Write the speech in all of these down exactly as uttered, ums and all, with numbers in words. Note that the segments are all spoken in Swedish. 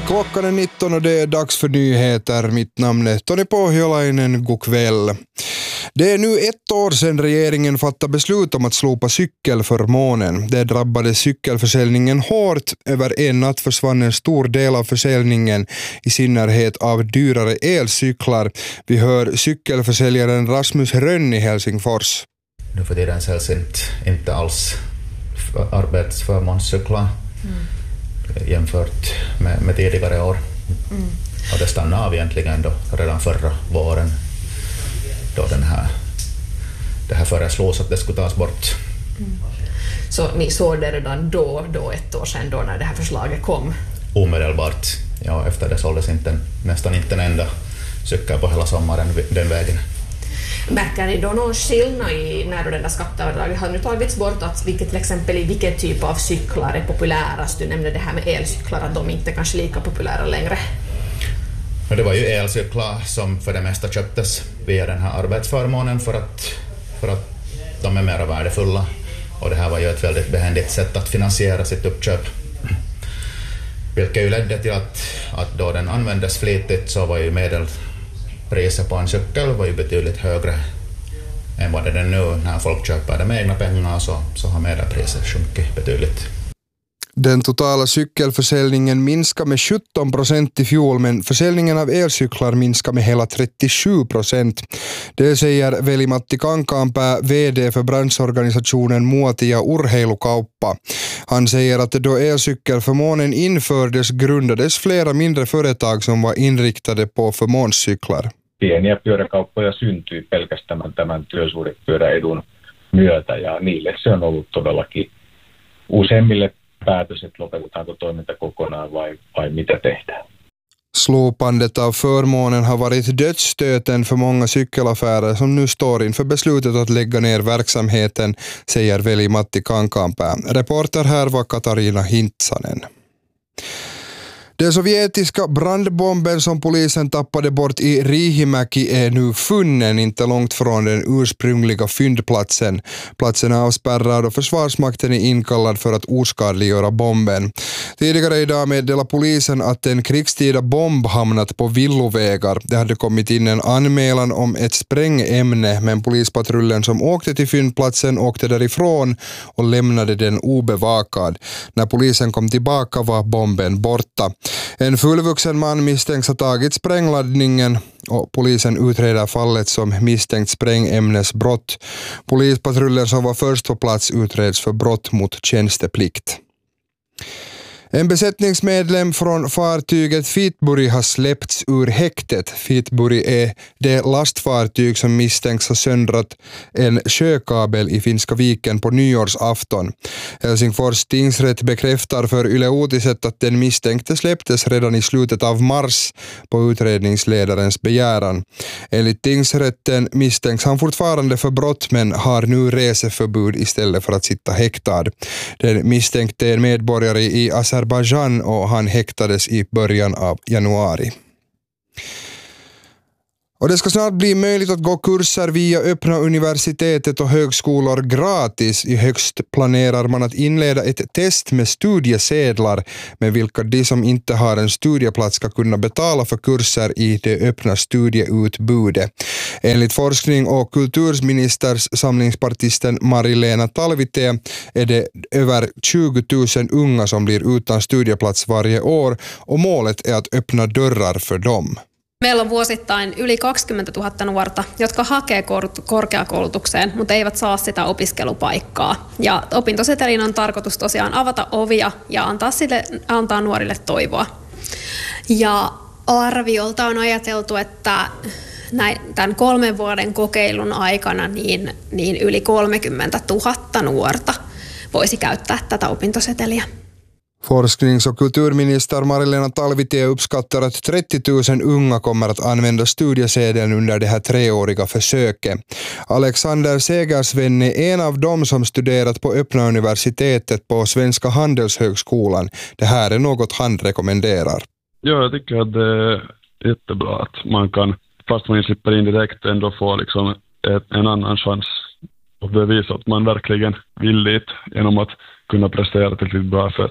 Klockan är nitton och det är dags för nyheter. Mitt namn är Toni Pohjolainen. God kväll. Det är nu ett år sedan regeringen fattade beslut om att slopa cykelförmånen. Det drabbade cykelförsäljningen hårt. Över en natt försvann en stor del av försäljningen, i synnerhet av dyrare elcyklar. Vi hör cykelförsäljaren Rasmus Rönn i Helsingfors. Nu för tiden säljs inte, inte alls arbetsförmånscyklar mm. jämfört med, med tidigare år. Mm. Och det stannade av egentligen då, redan förra våren då den här, det här föreslås att det skulle tas bort. Mm. Så ni såg det redan då, då ett år sedan då när det här förslaget kom? Omedelbart. Ja, efter det såldes inte, nästan inte en enda cykel på hela sommaren den vägen. Märker ni då någon skillnad i när den där skatteavdraget har nu tagits bort, att vilket, till exempel i vilken typ av cyklar är populärast? Du nämnde det här med elcyklar, att de inte är kanske lika populära längre. Men det var ju elcyklar som för det mesta köptes via den här arbetsförmånen för att, för att de är mer värdefulla. Och det här var ju ett väldigt behändigt sätt att finansiera sitt uppköp. Vilket ju ledde till att, att då den användes flitigt så var ju medelpriset på en cykel var ju betydligt högre än vad det är nu. När folk köper det med egna pengar så, så har medelpriset sjunkit betydligt. Den totala cykelförsäljningen minskar med sjutton procent i fjol, men försäljningen av elcyklar minskar med hela trettiosju procent. Det säger Veli-Matti Kankaanpää, vd för branschorganisationen Muotia Urheilukauppa. Han säger att då elcykelförmånen infördes grundades flera mindre företag som var inriktade på förmånscyklar. Pieniä pyöräkauppoja syntyi pelkästään tämän työsuhdepyöräedun myötä, ja niille se on ollut todellakin useimmille päätös, että lopetetaanko toiminta kokonaan vai, vai mitä tehdään. Slopandet av förmånen har varit dödsstöten för många cykelaffärer som nu står inför beslutet att lägga ner verksamheten, säger Veli-Matti Kankaanpää. Reporter här var Katarina Hintsanen. Den sovjetiska brandbomben som polisen tappade bort i Riihimäki är nu funnen inte långt från den ursprungliga fyndplatsen. Platsen är avspärrad och försvarsmakten är inkallad för att oskadliggöra bomben. Tidigare idag meddelade polisen att en krigstida bomb hamnat på villovägar. Det hade kommit in en anmälan om ett sprängämne, men polispatrullen som åkte till fyndplatsen åkte därifrån och lämnade den obevakad. När polisen kom tillbaka var bomben borta. En fullvuxen man misstänks ha tagit sprängladdningen och polisen utreder fallet som misstänkt sprängämnesbrott. Polispatrullen som var först på plats utreds för brott mot tjänsteplikt. En besättningsmedlem från fartyget Fitburi har släppts ur häktet. Fitburi är det lastfartyg som misstänks ha söndrat en sjökabel i Finska viken på nyårsafton. Helsingfors tingsrätt bekräftar för Yle Uutiset att den misstänkte släpptes redan i slutet av mars på utredningsledarens begäran. Enligt tingsrätten misstänks han fortfarande för brott, men har nu reseförbud istället för att sitta häktad. Den misstänkte är en medborgare i Azerbaijan och han häktades i början av januari. Och det ska snart bli möjligt att gå kurser via öppna universitetet och högskolor gratis. I höst planerar man att inleda ett test med studiesedlar med vilka de som inte har en studieplats ska kunna betala för kurser i det öppna studieutbudet. Enligt forskning- och kulturministers samlingspartisten Marilena Talvitie är det över tjugo tusen unga som blir utan studieplats varje år, och målet är att öppna dörrar för dem. Meillä on vuosittain yli kaksikymmentätuhatta nuorta, jotka hakee kor- korkeakoulutukseen, mutta eivät saa sitä opiskelupaikkaa. Ja opintosetelin on tarkoitus tosiaan avata ovia ja antaa, sille, antaa nuorille toivoa. Ja arviolta on ajateltu, että näin, tämän kolmen vuoden kokeilun aikana niin, niin yli kolmekymmentätuhatta nuorta voisi käyttää tätä opintoseteliä. Forsknings- och kulturminister Marilena Talvitie uppskattar att trettio tusen unga kommer att använda studiesedeln under det här treåriga försöket. Alexander Segersven är en av dem som studerat på öppna universitetet på Svenska handelshögskolan. Det här är något han rekommenderar. Ja, jag tycker att det är jättebra att man kan, fast man slipper in direkt, ändå få liksom ett, en annan chans att bevisa att man verkligen vill dit genom att kunna prestera tillräckligt bra för att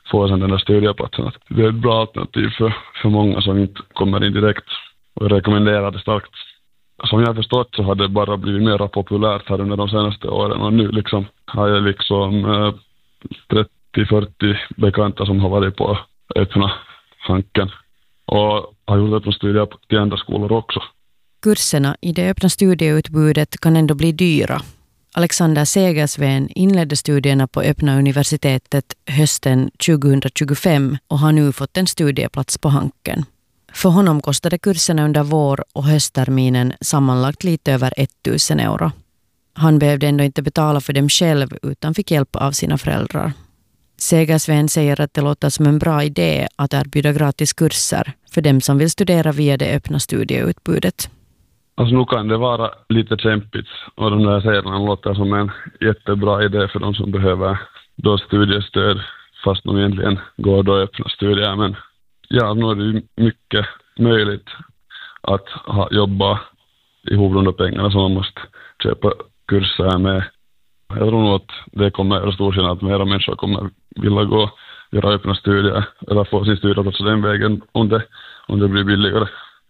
få sen den där studieplatsen. Det är ett bra alternativ för, för många som inte kommer in direkt, och jag rekommenderar det starkt. Som jag har förstått så har det bara blivit mer populärt här under de senaste åren, och nu liksom har jag liksom eh, trettio till fyrtio bekanta som har varit på öppna hanken och har gjort öppna studier till andra skolor också. Kurserna i det öppna studieutbudet kan ändå bli dyra. Alexander Segersven inledde studierna på öppna universitetet hösten tjugohundratjugofem och har nu fått en studieplats på hanken. För honom kostade kurserna under vår- och höstterminen sammanlagt lite över tusen euro. Han behövde ändå inte betala för dem själv utan fick hjälp av sina föräldrar. Segersven säger att det låter som en bra idé att erbjuda gratis kurser för dem som vill studera via det öppna studieutbudet. Alltså nu kan det vara lite kämpigt, och de där serierna låter som en jättebra idé för de som behöver då studiestöd fast de egentligen går då öppna studier. Men ja, nu är det mycket möjligt att ha, jobba ihop de där pengarna som man måste köpa kurser med. Jag tror nog att det kommer att göra stor skillnad att mera människor kommer vilja gå göra öppna studier eller få sin studieplats den vägen om det, om det blir billigare.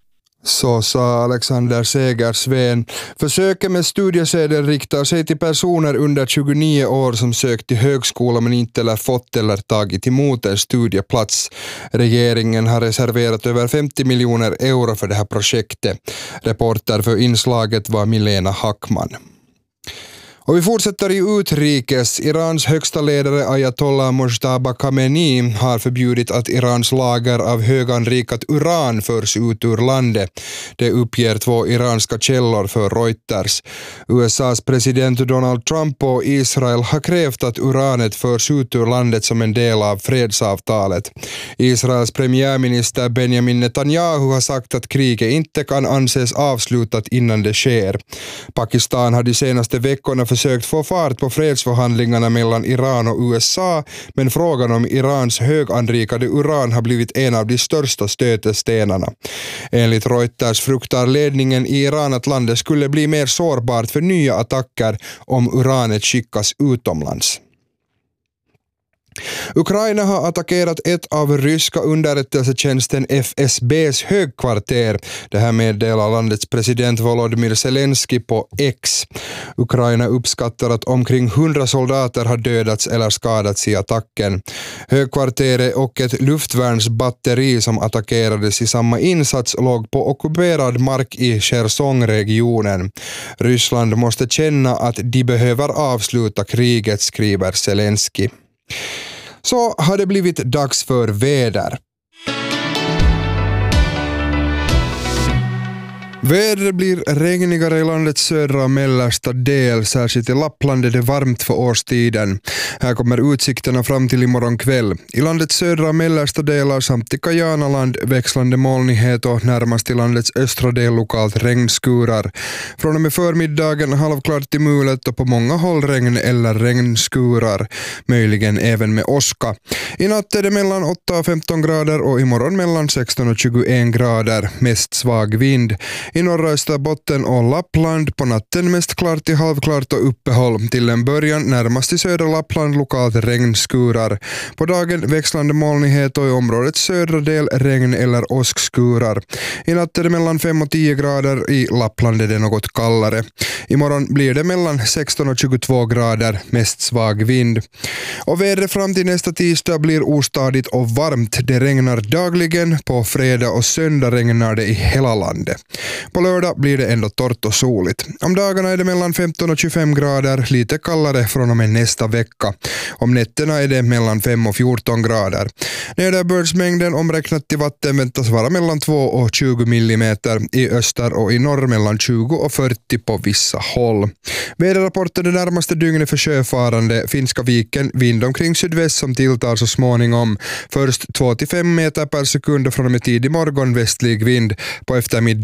Så sa Alexander Segersven. Försöket med studiesedel riktar sig till personer under tjugonio år som sökt till högskola men inte eller fått eller tagit emot en studieplats. Regeringen har reserverat över femtio miljoner euro för det här projektet. Reporter för inslaget var Milena Hackman. Och vi fortsätter i utrikes. Irans högsta ledare Ayatollah Mojtaba Khamenei har förbjudit att Irans lager av höganrikat uran förs ut ur landet. Det uppger två iranska källor för Reuters. U S A:s president Donald Trump och Israel har krävt att uranet förs ut ur landet som en del av fredsavtalet. Israels premiärminister Benjamin Netanyahu har sagt att kriget inte kan anses avslutat innan det sker. Pakistan har de senaste veckorna försökt få fart på fredsförhandlingarna mellan Iran och U S A, men frågan om Irans höganrikade uran har blivit en av de största stötestenarna. Enligt Reuters fruktar ledningen i Iran att landet skulle bli mer sårbart för nya attacker om uranet skickas utomlands. Ukraina har attackerat ett av ryska underrättelsetjänsten F S B:s högkvarter. Det här meddelar landets president Volodymyr Zelensky på X. Ukraina uppskattar att omkring hundra soldater har dödats eller skadats i attacken. Högkvarteret och ett luftvärnsbatteri som attackerades i samma insats låg på ockuperad mark i Cherson-regionen. Ryssland måste känna att de behöver avsluta kriget, skriver Zelensky. Så har det blivit dags för väder. Vädret blir regnigare i landets södra och mellersta del, särskilt i Lappland är det varmt för årstiden. Här kommer utsikterna fram till imorgon kväll. I landets södra och mellersta delar samt i Kajanaland växlande molnighet och närmast i landets östra del lokalt regnskurar. Från och med förmiddagen halvklart till mulet och på många håll regn eller regnskurar, möjligen även med åska. I natt är det mellan åtta och femton grader och imorgon mellan sexton och tjugoen grader, mest svag vind. I norra Österbotten och Lappland på natten mest klart till halvklart och uppehåll. Till en början närmast i södra Lappland lokalt regnskurar. På dagen växlande molnighet och i områdets södra del regn eller åskskurar. I natt är det mellan fem och tio grader, i Lappland är det något kallare. Imorgon blir det mellan sexton och tjugotvå grader, mest svag vind. Och vädret fram till nästa tisdag blir ostadigt och varmt. Det regnar dagligen, på fredag och söndag regnar det i hela landet. På lördag blir det ändå torrt och soligt. Om dagarna är det mellan femton och tjugofem grader, lite kallare från och med nästa vecka. Om nätterna är det mellan fem och fjorton grader. Nederbördsmängden omräknat till vatten väntas vara mellan två och tjugo millimeter i öster och i norr mellan tjugo och fyrtio på vissa håll. Väderrapporten det närmaste dygnet för sjöfarande. Finska viken, vind omkring sydväst som tilltar så småningom. Först två till fem meter per sekund och från och med tidig morgon västlig vind. På eftermiddagen sex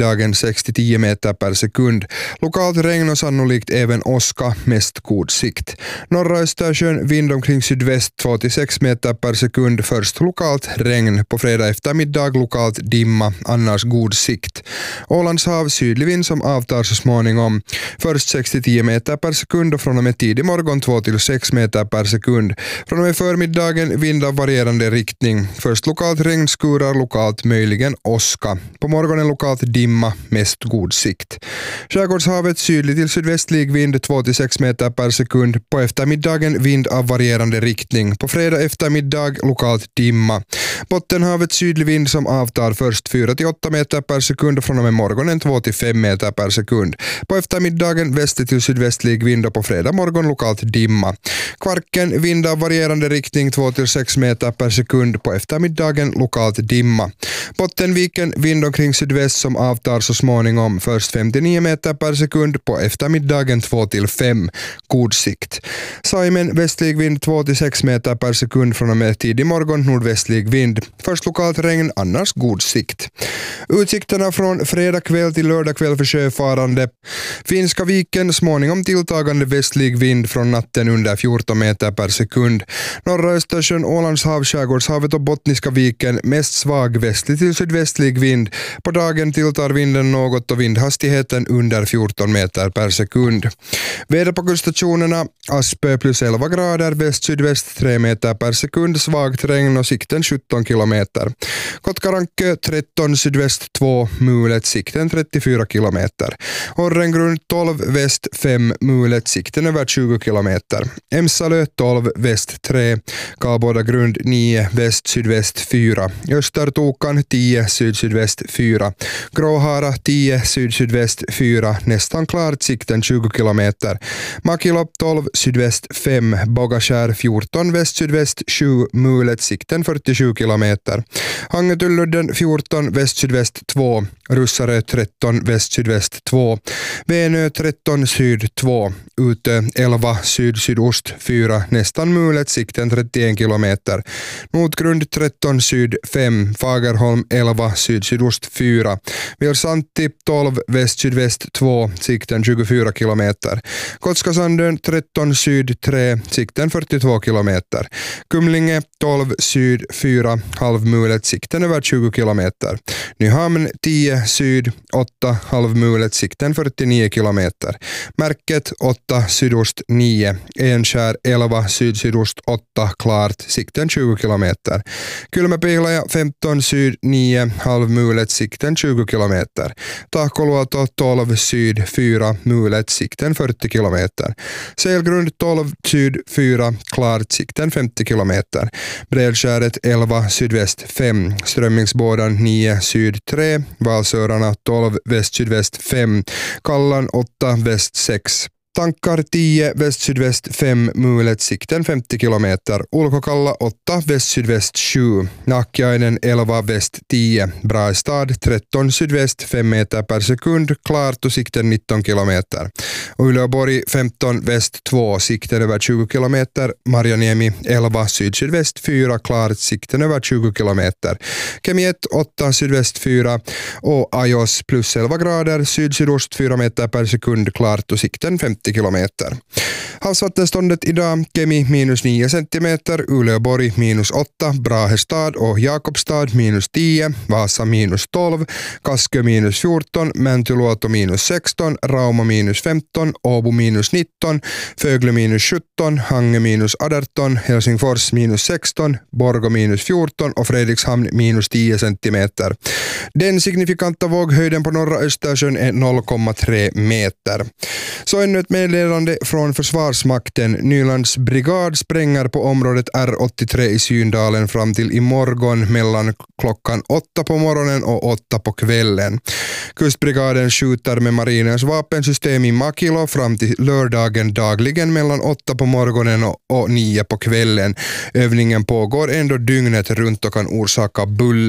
sex till tio meter per sekund. Lokalt regn och sannolikt även åska, mest god sikt. Norra Östersjön vind omkring sydväst två till sex meter per sekund, först lokalt regn. På fredag eftermiddag lokalt dimma, annars god sikt. Ålands hav sydlig vind som avtar så småningom. Först sex till tio meter per sekund och från och med tidig morgon två till sex meter per sekund. Från och med förmiddagen vind av varierande riktning. Först lokalt regnskurar, lokalt möjligen åska. På morgonen lokalt dimma, mest god sikt. Skärgårdshavet sydlig till sydvästlig vind två till sex meter per sekund. På eftermiddagen vind av varierande riktning. På fredag eftermiddag lokalt dimma. Bottenhavet sydlig vind som avtar först fyra till åtta meter per sekund och från och med morgonen två till fem meter per sekund. På eftermiddagen väster till sydvästlig vind och på fredag morgon lokalt dimma. Kvarken vind av varierande riktning två till sex meter per sekund. På eftermiddagen lokalt dimma. Bottenviken vind omkring sydväst som avtar så småningom. Först femtionio meter per sekund. På eftermiddagen två till fem. God sikt. Saimen västlig vind två till sex meter per sekund från och med tidig morgon nordvästlig vind. Först lokalt regn, annars god sikt. Utsikterna från fredag kväll till lördag kväll för sjöfarande. Finska viken småningom tilltagande västlig vind från natten under fjorton meter per sekund. Norra Östersjön, Ålands hav, Skärgårdshavet och Bottniska viken mest svag västlig till sydvästlig vind. På dagen tilltar vinden något och vindhastigheten under fjorton meter per sekund. Väder på kuststationerna Aspö plus elva grader, väst-sydväst tre meter per sekund, svagt regn och sikten sjutton kilometer. Kotkarankö tretton, sydväst två, mulet, sikten trettiofyra kilometer. Orrengrund tolv, väst fem, mulet, sikten över tjugo kilometer. Emsalö tolv, väst tre, Kabådagrund nio, väst-sydväst fyra. Östertokan tio, syd-sydväst fyra. Gråhara tio, syd-sydväst fyra, nästan klart, sikten tjugo kilometer. Makilo tolv, sydväst fem, Bogaskär fjorton, väst-sydväst sju, mulet, sikten fyrtiosju kilometer. Hangetulludden fjorton, väst-sydväst två, Russare tretton, väst-sydväst två, Venö tretton, syd två, Ute elva, syd-sydost fyra, nästan mulet, sikten trettioen kilometer. Nordgrund tretton, syd fem, Fagerholm elva, syd-sydost fyra, Vilsanti tolv, väst-sydväst två, sikten tjugofyra kilometer. Kotskasandön tretton, syd tre, sikten fyrtiotvå kilometer. Kumlinge tolv, syd fyra, halvmulet, sikten över tjugo kilometer. Nyhamn tio, syd åtta, halvmulet, sikten fyrtionio kilometer. Märket åtta, sydost nio, Enskär elva, syd-sydost åtta, klart, sikten tjugo kilometer. Kylmäpihlaja femton, syd nio, halvmulet, sikten tjugo kilometer. Tahkoluoto tolv, syd fyra, mulet, sikten fyrtio kilometer. Selgrund tolv, syd fyra, klart, sikten femtio kilometer. Bredskäret elva, sydväst fem, Strömmingsbådan nio, syd tre, Valsörarna tolv, väst-sydväst fem, Kallan åtta, väst sex. Tankar tio, väst-sydväst fem, mulet, sikten femtio kilometer. Ulkokalla åtta, väst-sydväst sju. Nakkiainen elva, väst tio. Braistad tretton, sydväst fem meter per sekund. Klart och sikten nitton kilometer. Uleåborg femton, väst två, sikten över tjugo kilometer. Marjaniemi elva, syd-sydväst fyra, klart, sikten över tjugo kilometer. Kemi ett åtta, sydväst fyra. Och Ajos plus elva grader, syd-sydost fyra meter per sekund. Klart och sikten femtio kilometer. Havsvattenståndet idag, Kemi minus nio centimeter, Uleåborg minus åtta, Brahestad och Jakobstad minus tio, Vasa minus tolv, Kaskö minus fjorton, Mäntyluoto minus sexton, Rauma minus femton, Åbo minus nitton, Fögle minus sjutton, Hange minus arton, Helsingfors minus sexton, Borgå minus fjorton och Fredrikshamn minus tio centimeter. Den signifikanta våghöjden på norra Östersjön är noll komma tre meter. Så ännu ett meddelande från Försvarsmakten. Nylands brigad spränger på området R åttiotre i Syndalen fram till imorgon mellan klockan åtta på morgonen och åtta på kvällen. Kustbrigaden skjuter med marinens vapensystem i Makilo fram till lördagen dagligen mellan åtta på morgonen och, och nio på kvällen. Övningen pågår ändå dygnet runt och kan orsaka buller.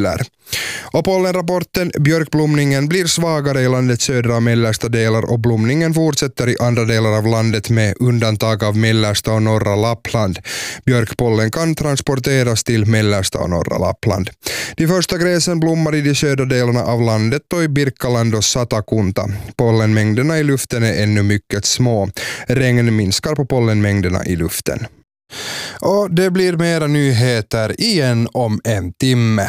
Och pollenrapporten: björkblomningen blir svagare i landets södra och mellersta delar och blomningen fortsätter i andra delar av landet med undantag av mellersta och norra Lappland. Björkpollen kan transporteras till mellersta och norra Lappland. De första gräsen blommar i de södra delarna av landet och i Birkaland och Satakunta. Pollenmängderna i luften är ännu mycket små. Regn minskar på pollenmängderna i luften. Och det blir mera nyheter igen om en timme.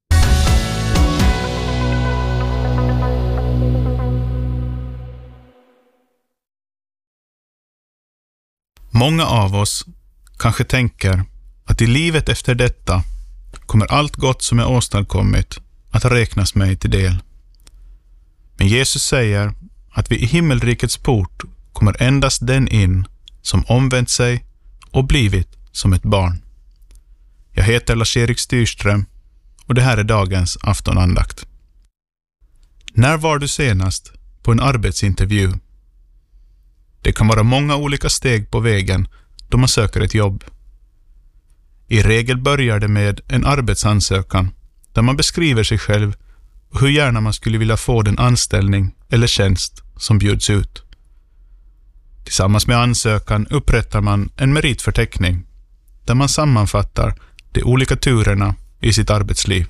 Många av oss kanske tänker att i livet efter detta kommer allt gott som är åstadkommit att räknas mig till del. Men Jesus säger att vi i himmelrikets port kommer endast den in som omvänt sig och blivit som ett barn. Jag heter Lars-Erik Styrström och det här är dagens aftonandakt. När var du senast på en arbetsintervju? Det kan vara många olika steg på vägen då man söker ett jobb. I regel börjar det med en arbetsansökan där man beskriver sig själv och hur gärna man skulle vilja få den anställning eller tjänst som bjuds ut. Tillsammans med ansökan upprättar man en meritförteckning där man sammanfattar de olika turerna i sitt arbetsliv.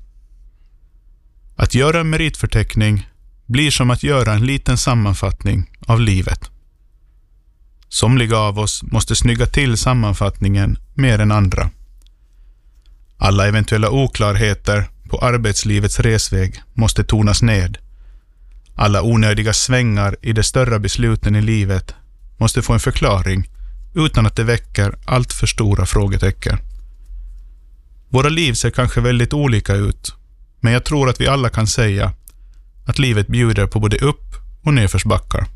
Att göra en meritförteckning blir som att göra en liten sammanfattning av livet. Somliga av oss måste snygga till sammanfattningen mer än andra. Alla eventuella oklarheter på arbetslivets resväg måste tonas ned. Alla onödiga svängar i de större besluten i livet måste få en förklaring utan att det väcker allt för stora frågetecken. Våra liv ser kanske väldigt olika ut, men jag tror att vi alla kan säga att livet bjuder på både upp- och nedförsbackar.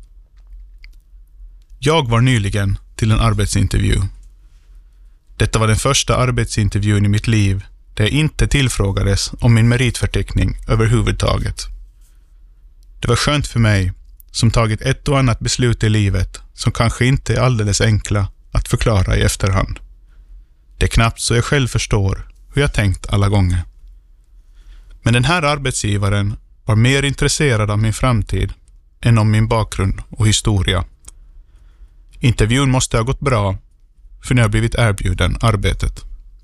Jag var nyligen till en arbetsintervju. Detta var den första arbetsintervjun i mitt liv där jag inte tillfrågades om min meritförteckning överhuvudtaget. Det var skönt för mig som tagit ett och annat beslut i livet som kanske inte är alldeles enkla att förklara i efterhand. Det är knappt så jag själv förstår hur jag tänkt alla gånger. Men den här arbetsgivaren var mer intresserad av min framtid än om min bakgrund och historia. Intervjun måste ha gått bra för när jag blivit erbjuden arbetet.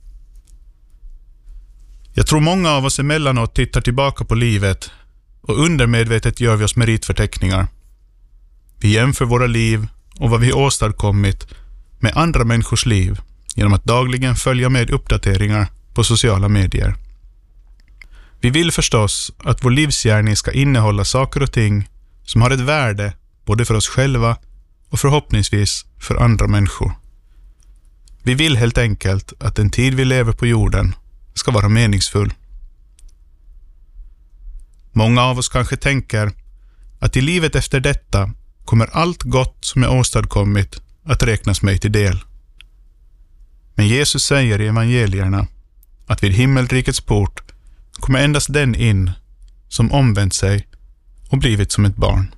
Jag tror många av oss emellanåt tittar tillbaka på livet och undermedvetet gör vi oss meritförteckningar. Vi jämför våra liv och vad vi åstadkommit med andra människors liv genom att dagligen följa med uppdateringar på sociala medier. Vi vill förstås att vår livsgärning ska innehålla saker och ting som har ett värde både för oss själva och förhoppningsvis för andra människor. Vi vill helt enkelt att den tid vi lever på jorden ska vara meningsfull. Många av oss kanske tänker att i livet efter detta kommer allt gott som är åstadkommit att räknas mig till del. Men Jesus säger i evangelierna att vid himmelrikets port kommer endast den in som omvänt sig och blivit som ett barn.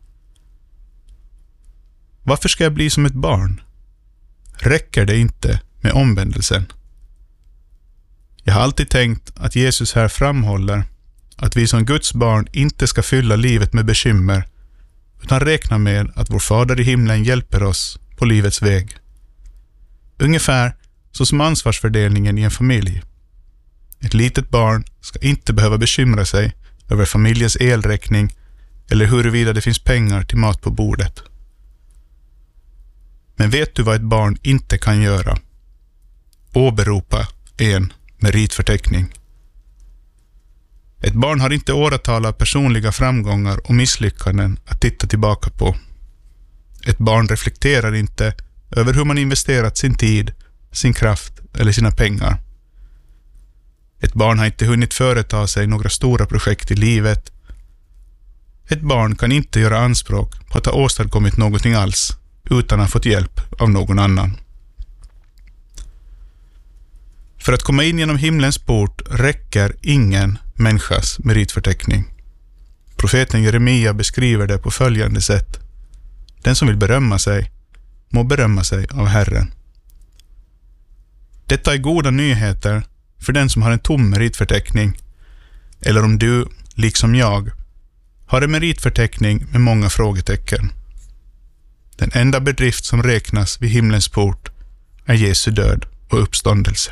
Varför ska jag bli som ett barn? Räcker det inte med omvändelsen? Jag har alltid tänkt att Jesus här framhåller att vi som Guds barn inte ska fylla livet med bekymmer utan räkna med att vår Fader i himlen hjälper oss på livets väg. Ungefär så som ansvarsfördelningen i en familj. Ett litet barn ska inte behöva bekymra sig över familjens elräkning eller huruvida det finns pengar till mat på bordet. Men vet du vad ett barn inte kan göra? Åberopa en meritförteckning. Ett barn har inte åratal av personliga framgångar och misslyckanden att titta tillbaka på. Ett barn reflekterar inte över hur man investerat sin tid, sin kraft eller sina pengar. Ett barn har inte hunnit företa sig några stora projekt i livet. Ett barn kan inte göra anspråk på att ha åstadkommit någonting alls utan att ha fått hjälp av någon annan. För att komma in genom himlens port räcker ingen människas meritförteckning. Profeten Jeremia beskriver det på följande sätt. Den som vill berömma sig må berömma sig av Herren. Detta är goda nyheter för den som har en tom meritförteckning eller om du, liksom jag, har en meritförteckning med många frågetecken. Den enda bedrift som räknas vid himlens port är Jesu död och uppståndelse.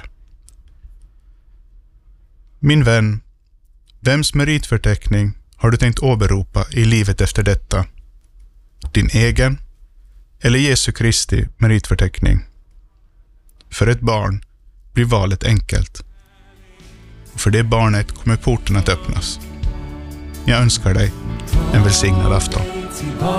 Min vän, vems meritförteckning har du tänkt åberopa i livet efter detta? Din egen eller Jesu Kristi meritförteckning? För ett barn blir valet enkelt. Och för det barnet kommer porten att öppnas. Jag önskar dig en välsignad afton.